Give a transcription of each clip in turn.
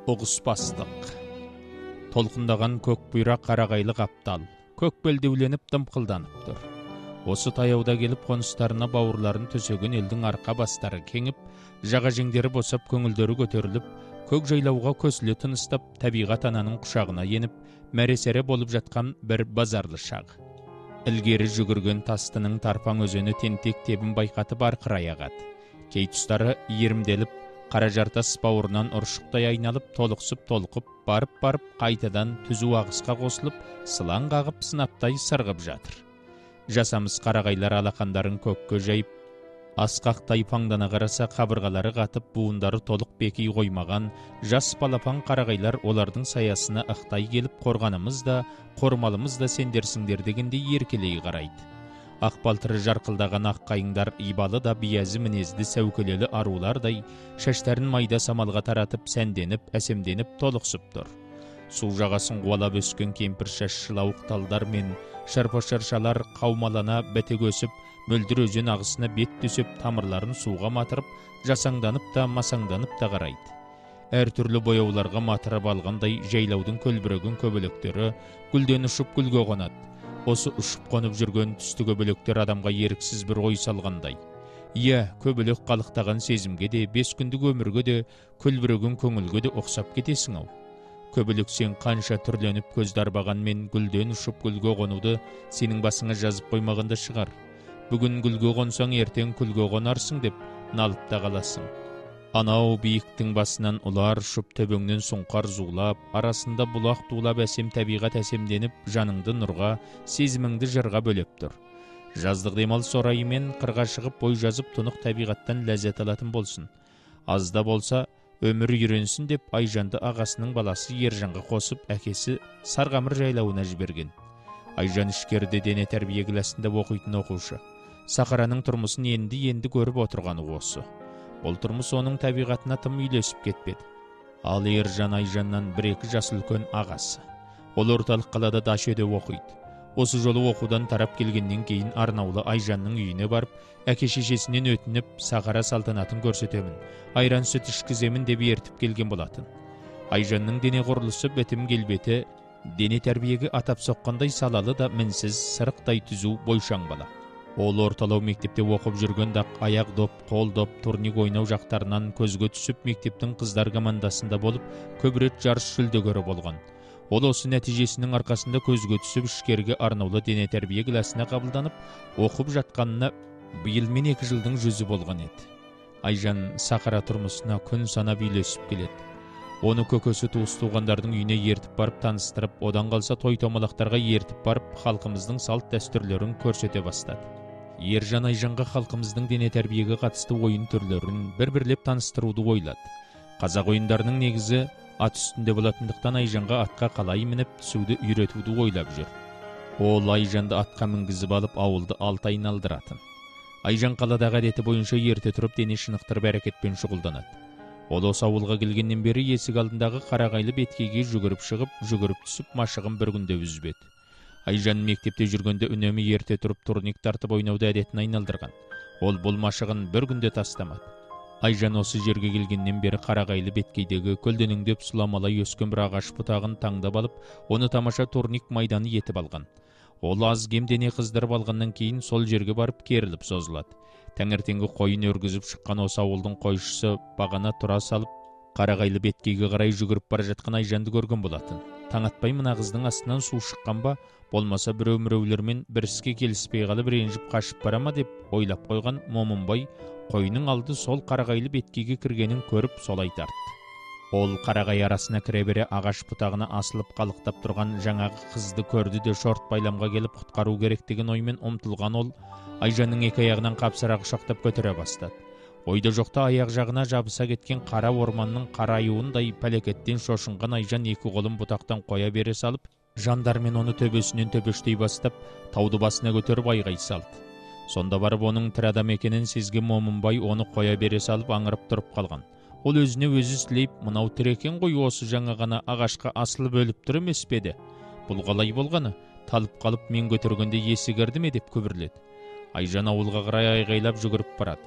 Ұғыспастық. Толқындаған көк бұйра қарағайлы қаптал, көк белдеуленіп дымқылданып тұр. Осы таяуда келіп қоныстарына бауырларын төсеген елдің арқа бастары кеңіп, жаға жеңдері босап көңілдері көтеріліп, көк жайлауға көсіле тыныстап, табиғат ананың құшағына еніп, мәресере болып жатқан бір базарлы шақ. Ілгері жүгірген тастының тарпаң өзені тентек тебін байқатып арқырай ағады. Кей тұстары иірімделіп, қара жартас бауырынан ұршықтай айналып, толықсып толқып, барып қайтадан түзу ағысқа қосылып, сылаң қағып, сынаптай сырғып жатыр. Жасамыс қарағайлар алақандарын көкке жайып, асқақтай паңдана қараса, қабырғалары қатып, буындары толық бекей қоймаған жас балапан қарағайлар олардың саясына ықтай келіп, қорғанымыз да, қормалымыз да сендерсіңдер дегенде еркелей қарайды. Ақбалтыры жарқылдаған ақ қайыңдар ибалы да биязы мінезді сәукелелі арулардай шаштарын майда самалға таратып, сәнденіп, әсемденіп, толықсып тұр. Су жағасын қуалап өскен кемпір шашшылауық талдар мен шарпа-шаршалар қаумалана бәтек өсіп, мөлдір өзен ағысына бет төсеп, тамырларын суға матырып, жасаңданып та, масаңданып та қарайды. Әртүрлі бояуларға матырып алғандай жайлаудың көлбіреген көбелектері гүлден ұшып гүлге қонады. Осы ұшып қонып жүрген түсті көбелектер адамға еріксіз бір ой салғандай. Иә, көбелек қалықтаған сезімге де, 5 күндік өмірге де, көлбіреген көңілге де ұқсап кетесің ау. Көбелек, сен қанша түрленіп көз дарбағанмен гүлден ұшып гүлге қонуды сенің басыңа жазып қоймағанда шығар. Бүгін гүлге қонсаң, ертең күлге қонарсың деп налып та қаласың. Анау биіктің басынан ұлар ұшып, төбеңнен сұңқар зулап, арасында бұлақ тулап, әсем табиғат әсемденіп, жаныңды нұрға, сезіміңді жырға бөлеп тұр. Жаздық демалыс орайымен қырға шығып, бой жазып, тұнық табиғаттан ләззат алатын болсын. Азда болса, өмір үйренсін деп, Айжанды ағасының баласы Ержанға қосып, әкесі Сарғамыр жайлауына жіберген. Айжан ішкерде дене тәрбие класында оқитын оқушы. Сахараның тұрмысын енді көріп отырғаны осы. Бұл тұрмыс оның табиғатына тым үйлесіп кетпеді. Ал Ержан Айжаннан 1-2 жас үлкен ағасы. Ол орталық қалада Дашөде оқиды. Осы жолы оқудан тарап келгеннен кейін Арнаулы Айжанның үйіне барып, әке-шешесінен өтініп, сахара салтанатын көрсетемін, айран сүт ішкіземін деп ертіп келген болатын. Айжанның дене құрылысы, бітім келбеті, дене тәрбиеге атап соққандай салалы да мінсіз, сырықтай түзу бойшаң бала. Ол орталау мектепте оқып жүргенде аяқ доп, қол доп, турник ойнау жақтарынан көзге түсіп, мектептің қыздар командасында болып, көп рет жарыс жүлдегері болған. Ол осы нәтижесінің арқасында көзге түсіп, ішкерге Арнаулы дене тәрбие класына қабылданып, оқып жатқанына биылмен 2 жылдың жүзі болған еді. Айжан сахара тұрмысына күн санап үйлесіп келеді. Оны көкесі туыс туғандардың үйіне ертіп барып таныстырып, одан қалса той-томалақтарға ертіп барып, халқымыздың салт дәстүрлерін көрсете бастады. Ержан Айжанға халқымыздың дене тәрбиеге қатысты ойын түрлерін бір-бірлеп таныстыруды ойлады. Қазақ ойындарының негізі ат үстінде болатындықтан Айжанға атқа қалай мініп түсуді үйретуді ойлап жүр. Ол Айжанды атқа мінгізіп алып, ауылды 6 айналдыратын. Айжан қаладағы әдеті бойынша ерте тұрып дене шынықтырып әрекетпен шұғылданады. Ол осы ауылға келгеннен бері есік алдындағы қарағайлы беткейге жүгіріп шығып, жүгіріп түсіп, машығын бір күнде үзбеді. Айжан мектепте жүргенде үнемі ерте тұрып турник тартып ойнауды әдетін айналдырған. Ол бұл машығын бір күнде тастамады. Айжан осы жерге келгеннен бері қарағайлы беткейдегі көлденеңдеп сұламалай өскен бір ағаш бұтағын таңдап алып, оны тамаша турник майданы етіп алған. Ол аз кем дене қыздырып алғаннан кейін сол жерге барып керіліп созылады. Таңертеңгі қойын өргізіп шыққан осы ауылдың қойшысы бағана тұра салып, қарағайлы беткейге қарай жүгіріп бара жатқан Айжанды көрген болатын. Таң атпай мына қыздың астынан су шыққан ба, болмаса біреу-міреулермен бір іске келіспей қалып ренжіп қашып бара ма деп ойлап қойған Момынбай қойының алды сол қарағайлы беткейге кіргенін көріп солай тартты. Ол қарағай арасына кіре бере ағаш бұтағына асылып қалықтап тұрған жаңағы қызды көрді де шорт байламға келіп құтқару керек деген оймен ұмтылған. Ол Айжанның 2 аяғынан қапсыра құшақтап көтере бастады. Ойда жоқта аяқ жағына жабыса кеткен қара орманның қараюындай пәлекеттен шошынған Айжан 2 қолын бұтақтан қоя бере салып, жандармен оны төбесінен төбештей бастап, тауды басына көтеріп айғай салды. Сонда барып оның тірі адам екенін сезген Момынбай оны қоя бере салып аңырып тұрып қалған. Ол өзіне өзі сілейіп, мынау тірі екен ғой, осы жаңа ғана ағашқа асылып өліп тұр емес пе еді? Бұл қалай болғаны? Талып қалып мен көтергенде есі кірді ме деп күбірледі. Айжан ауылға қарай айғайлап жүгіріп барады.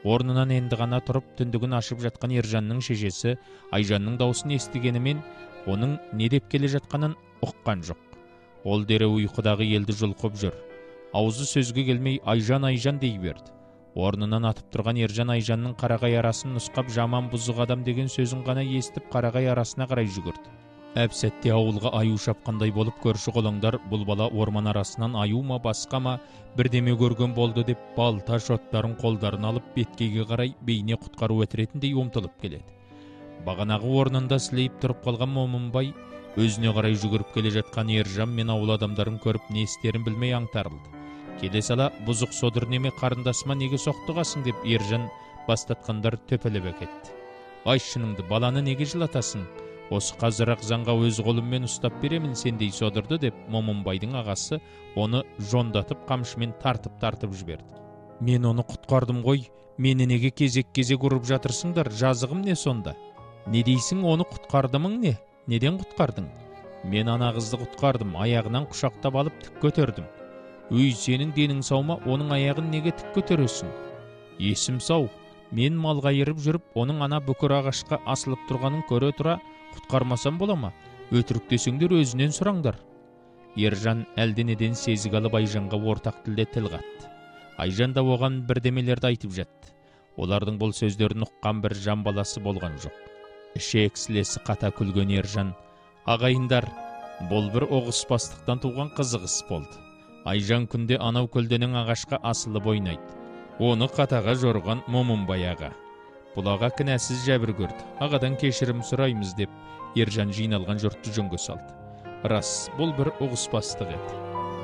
Орнынан енді ғана тұрып түндігін ашып жатқан Ержанның шешесі Айжанның даусын естігенімен оның не деп келе жатқанын ұққан жоқ. Ол дереу ұйқыдағы елді жұлқып жүр. Аузы сөзге келмей Айжан дей берді. Орнынан атып тұрған Ержан Айжанның қарағай арасын нұсқап жаман бұзық адам деген сөзін ғана естіп қарағай арасына қарай жүгірді. Әп-сәтте ауылға аю шапқандай болып көрші қолаңдар бұл бала орман арасынан аю ма басқа ма бірдеме көрген болды деп балта шоттарын қолдарын алып беткейге қарай бейне құтқару өтіретіндей ұмтылып келеді. Бағанағы орнында сілейіп тұрып қалған Момынбай өзіне қарай жүгіріп келе жатқан Ержан мен ауыл адамдарын көріп не істерін білмей аңтарылды. Келе сала бұзық содыр неме қарындасыма неге соқтығасың деп Ержан бастатқандар төпелеп әкетті. Ай шыныңды, баланы неге жылатасың? Осы қазір-ақ заңға өз қолыммен ұстап беремін сендей содырды деп Момынбайдың ағасы оны жондатып қамшымен тартып жіберді. Мен оны құтқардым ғой, мені неге кезек-кезек ұрып жатырсыңдар, жазығым не сонда? Не дейсің, оны құтқардымың не? Неден құтқардың? Мен ана қызды құтқардым, аяғынан құшақтап алып тік көтердім. Өй, сенің денің сау ма, оның аяғын неге тік көтересің? Есім сау, мен малға еріп жүріп, оның ана бүкір ағашқа асылып тұрғанын көре тұра құтқармасам бола ма? Өтірік десеңдер өзінен сұраңдар. Ержан әлденеден сезік алып Айжанға ортақ тілде тіл қатты. Айжан да оған бірдемелерді айтып жатты. Олардың бұл сөздерін ұққан бір жан баласы болған жоқ. Іші сілесі қата күлген Ержан: ағайындар, бұл бір оғыспастықтан туған қызық іс болды. Айжан күнде анау көлденің ағашқа асылып ойнайды. Оны қатаға жорған Момынбай аға. Бұл аға кінәсіз жәбір көрді. Ағадан кешірім сұраймыз деп Ержан жиналған жұртты жөнге салды. Рас, бұл бір оғыспастық еді.